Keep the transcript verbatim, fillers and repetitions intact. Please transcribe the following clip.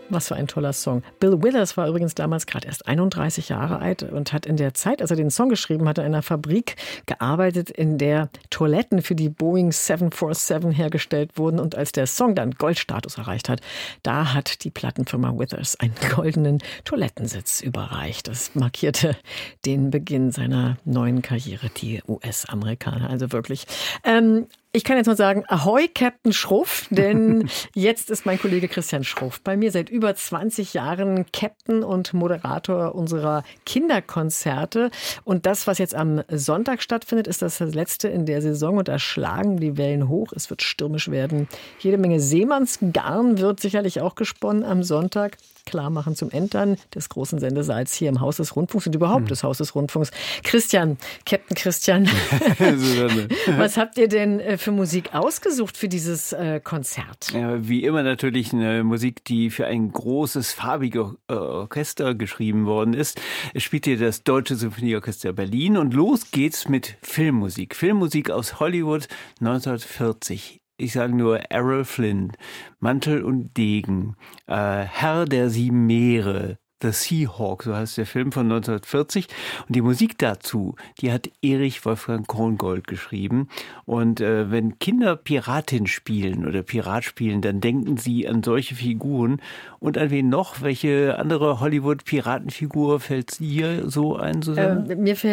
Was für ein toller Song. Bill Withers war übrigens damals gerade erst einunddreißig Jahre alt und hat in der Zeit, als er den Song geschrieben hatte, in einer Fabrik gearbeitet, in der Toiletten für die Boeing sieben vier sieben hergestellt wurden. Und als der Song dann Goldstatus erreicht hat, da hat die Plattenfirma Withers einen goldenen Toilettensitz überreicht. Das markierte den Beginn seiner neuen Karriere, die U S-Amerikaner. Also wirklich. Ähm, Ich kann jetzt mal sagen, ahoi, Captain Schruff, denn jetzt ist mein Kollege Christian Schruff bei mir seit über zwanzig Jahren Captain und Moderator unserer Kinderkonzerte. Und das, was jetzt am Sonntag stattfindet, ist das letzte in der Saison und da schlagen die Wellen hoch. Es wird stürmisch werden. Jede Menge Seemannsgarn wird sicherlich auch gesponnen am Sonntag. Klar machen zum Entern des großen Sendesaals hier im Haus des Rundfunks und überhaupt hm. des Haus des Rundfunks. Christian, Captain Christian, was habt ihr denn für Musik ausgesucht für dieses äh, Konzert? Ja, wie immer natürlich eine Musik, die für ein großes, farbiges Orchester geschrieben worden ist. Es spielt hier das Deutsche Symphonieorchester Berlin und los geht's mit Filmmusik. Filmmusik aus Hollywood neunzehnhundertvierzig. Ich sage nur Errol Flynn, Mantel und Degen, äh, Herr der sieben Meere, The Seahawk, so heißt der Film von neunzehnhundertvierzig. Und die Musik dazu, die hat Erich Wolfgang Krongold geschrieben. Und äh, wenn Kinder Piratin spielen oder Pirat spielen, dann denken sie an solche Figuren. Und an wen noch? Welche andere Hollywood-Piratenfigur fällt dir so ein, Susanne? Ähm, mir fällt